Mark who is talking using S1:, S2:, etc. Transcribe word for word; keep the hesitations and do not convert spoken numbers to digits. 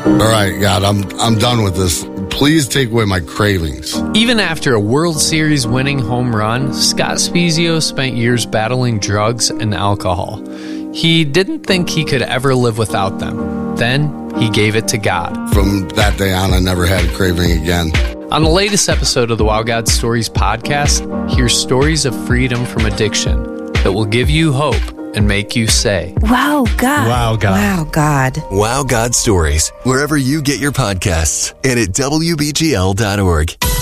S1: All right, God, I'm I'm done with this. Please take away my cravings.
S2: Even after a World Series winning home run, Scott Spiezio spent years battling drugs and alcohol. He didn't think he could ever live without them. Then he gave it to God.
S1: From that day on, I never had a craving again.
S2: On the latest episode of the Wow God Stories podcast, hear stories of freedom from addiction that will give you hope and make you say,
S3: Wow, God.
S4: Wow, God.
S3: Wow, God.
S5: Wow God Stories, wherever you get your podcasts and at W B G L dot org.